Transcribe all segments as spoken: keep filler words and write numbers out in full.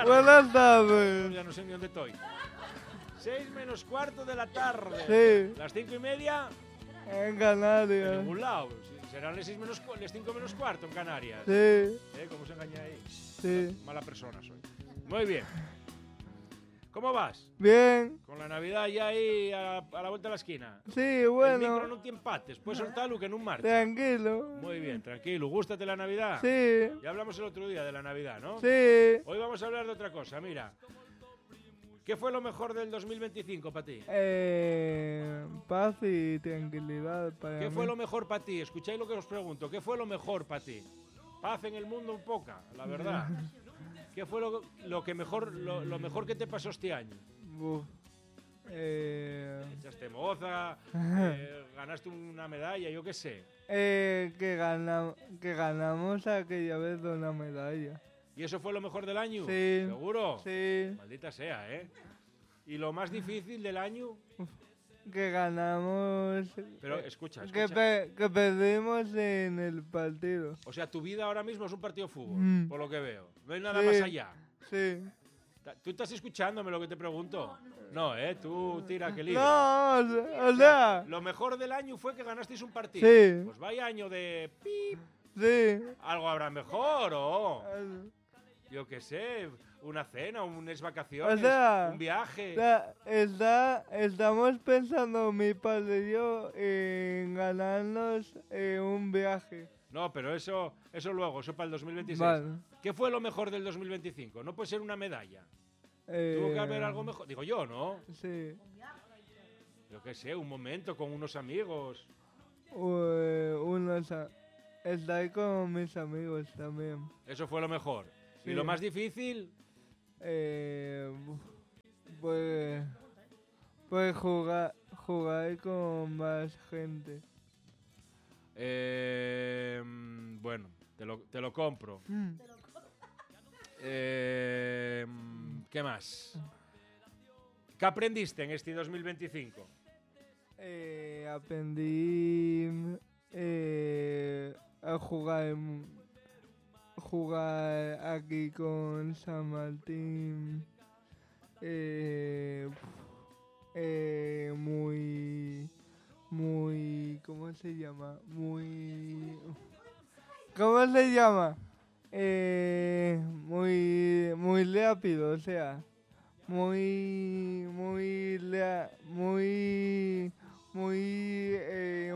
Buenas tardes. Ya no sé ni dónde estoy. Seis menos cuarto de la tarde. Sí. Las cinco y media. En En Canarias. ningún lado. Serán las seis menos cu- las cinco menos cuarto en Canarias. Sí, ¿Eh? ¿Cómo se engaña ahí? sí. Mala persona soy. Muy bien. ¿Cómo vas? Bien. Con la Navidad ya ahí a, a la vuelta de la esquina. Sí, El micro bueno. no te empates. Puedes soltarlo que no marcha. Tranquilo. Muy bien, tranquilo. ¿Gústate la Navidad? Sí, Ya hablamos el otro día de la Navidad, ¿no? sí. Hoy vamos a hablar de otra cosa. Mira. ¿Qué fue lo mejor del dos mil veinticinco para ti? Eh, paz y tranquilidad para ¿Qué mí. fue lo mejor para ti? Escucháis lo que os pregunto. ¿Qué fue lo mejor para ti? Paz en el mundo un poca, la verdad. ¿Qué fue lo, lo que mejor, lo, lo mejor que te pasó este año? Uf. Eh, Echaste moza, eh, ganaste una medalla, yo qué sé. eh, que, gana, que ganamos aquella vez una medalla. ¿Y eso fue lo mejor del año? Sí. ¿Seguro? Sí, Maldita sea, ¿eh? ¿Y lo más difícil del año? que ganamos. Pero eh, escucha, que, escucha. pe- que perdimos en el partido. O sea, tu vida ahora mismo es un partido de fútbol, Mm. por lo que veo. No hay nada Sí. más allá. Sí. Ta- ¿Tú estás escuchándome lo que te pregunto? No, ¿eh? Tú tira que libre. No, o sea, o sea, Lo mejor del año fue que ganasteis un partido. Sí. Pues vaya año de pip. sí. Algo habrá mejor, o O yo qué sé, una cena, unas vacaciones, sea, un viaje. sea, está, estamos pensando mi padre y yo en ganarnos eh, un viaje. No, pero eso, eso luego, eso para el dos mil veintiséis. Vale. ¿Qué fue lo mejor del dos mil veinticinco? No puede ser una medalla. Eh, Tuvo que haber algo mejor. Digo yo, ¿no? Sí. Yo qué sé, un momento con unos amigos. Eh, unos a- Estar con mis amigos también. Eso fue lo mejor. Sí. ¿Y lo más difícil? Eh, pues, pues jugar, jugar con más gente. Eh, mm, bueno, te lo, te lo compro. Eh, mm, ¿Qué más? ¿Qué aprendiste en este dos mil veinticinco? Eh, aprendí eh, a jugar, en- jugar aquí con San Martín. Eh, eh, muy, muy, ¿cómo se llama? Muy, ¿cómo se llama? Eh, muy, muy rápido, o sea, muy, muy, lea- muy, muy, eh,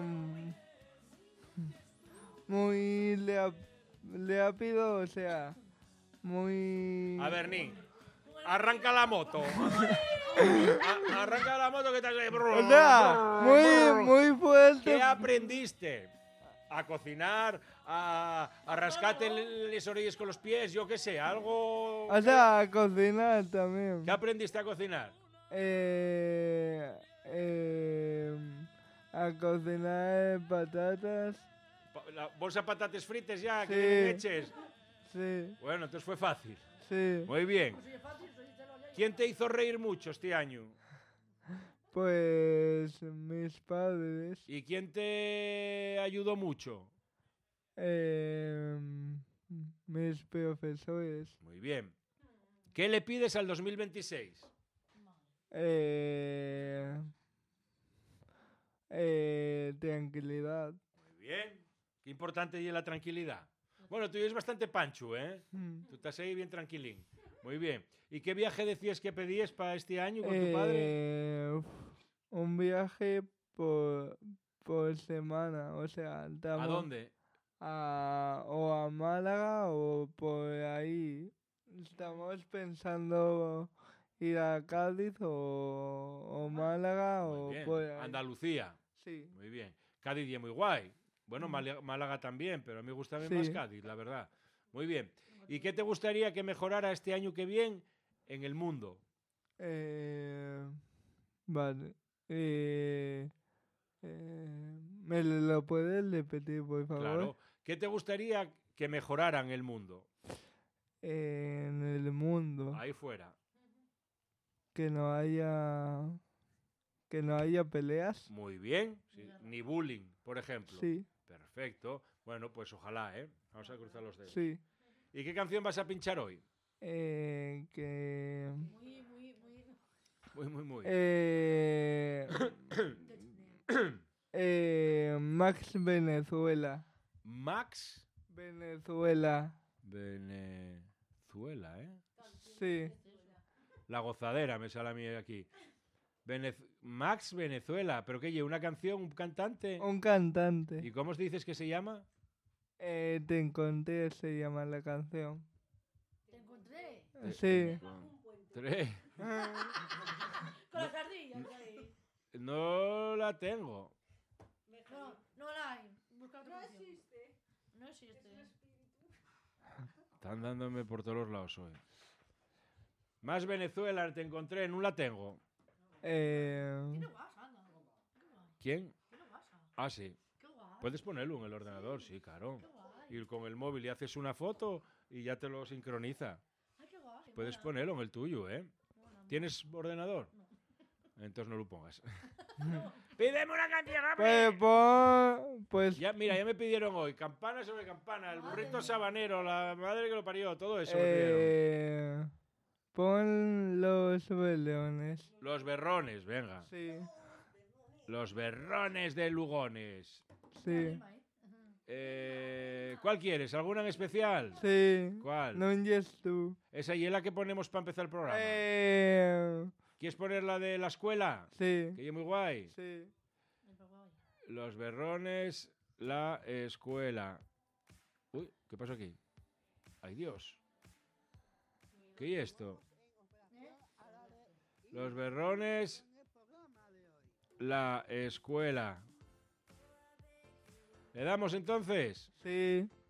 muy lea- rápido, o sea, muy. A ver, Nin, arranca la moto. A- arranca la moto que te hace... O sea, muy, muy fuerte. ¿Qué aprendiste? A cocinar, a, a rascarte las orillas con los pies, yo qué sé, algo... O sea, a cocinar también. ¿Qué aprendiste a cocinar? Eh, eh, a cocinar patatas. Pa- La bolsa de patatas fritas ya, que Sí. vienen hechas. Sí, Bueno, entonces fue fácil. sí. Muy bien. ¿Quién te hizo reír mucho este año? Pues mis padres. ¿Y quién te ayudó mucho? eh, mis profesores. Muy bien. ¿Qué le pides al dos mil veintiséis? Eh, eh, tranquilidad. Muy bien. Qué importante es la tranquilidad. Bueno, tú eres bastante pancho, ¿eh? Mm. Tú estás ahí bien tranquilín. Muy bien. ¿Y qué viaje decías que pedías para este año con tu padre? Eh, uf, un viaje por, por semana, o sea, ¿A estamos dónde? a- o a Málaga o por ahí. Estamos pensando ir a Cádiz o, o Málaga Muy o bien. por ahí. Andalucía. Sí. Muy bien. Cádiz y es muy guay. Bueno, Málaga, Málaga también, pero a mí me gusta Sí. más Cádiz, la verdad. Muy bien. ¿Y qué te gustaría que mejorara este año que viene en el mundo? Eh, vale. Eh, eh, ¿me lo puedes repetir, por favor? Claro. ¿Qué te gustaría que mejorara en el mundo? En el mundo. Ahí fuera. Que no haya. Que no haya peleas. Muy bien. Sí. Ni bullying, por ejemplo. Sí, Perfecto. Bueno, pues ojalá, ¿eh? Vamos a cruzar los dedos. sí. ¿Y qué canción vas a pinchar hoy? Eh, que... Muy, muy, muy. Muy, muy, muy. Eh, eh, Max Venezuela. Max Venezuela. Venezuela, ¿eh? Sí. La gozadera me sale a mí aquí. Venez- Max Venezuela. ¿Pero qué lleva? ¿Una canción? ¿Un cantante? Un cantante. ¿Y cómo dices que se llama? Eh, Te encontré, se llama la canción. Te encontré. Sí. Tres. Con las ardillas ahí. No la tengo. No, no la hay. Busca otra canción. No existe. No existe. Están dándome por todos los lados hoy. Más Venezuela, te encontré, no la tengo. Eh, Tiene WhatsApp, anda. Qué guay. ¿Quién? Tiene WhatsApp. Ah, sí. Qué guay. Puedes ponerlo en el ordenador, sí, claro. Qué guay. Y con el móvil y haces una foto y ya te lo sincroniza. Ay, qué guay. Puedes Mola. ponerlo en el tuyo, ¿eh? Mola, mola. ¿Tienes ordenador? No. Entonces no lo pongas. ¡Pídeme una canción, pues, hombre! pon- pues Ya, mira, ya me pidieron hoy campana sobre campana, el burrito sabanero, la madre que lo parió, todo eso me pidieron. eh, pon los berrones. Los berrones, venga. Sí, Los berrones de Lugones. sí, Rima, ¿eh? Ajá. Eh, ¿Cuál quieres? ¿Alguna en especial? sí. ¿Cuál? No oyes tú. Esa y es la que ponemos para empezar el programa. Eh, ¿Quieres poner la de la escuela? sí, Que es muy guay. sí. Qué guay. Los berrones, la escuela. Uy, ¿qué pasó aquí? ¡Ay, Dios! ¿Qué es esto? Los berrones, la escuela. ¿Le damos entonces? Sí.